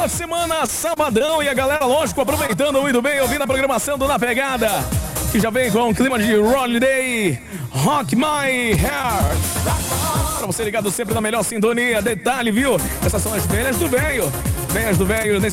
final de semana, sabadão, e a galera, lógico, aproveitando muito bem, ouvindo a programação do Na Pegada, que já vem com um clima de Holiday, Rock My Heart. Pra você ligado sempre na melhor sintonia. Detalhe, viu? Essas são as velhas do velho. Velhas do velho,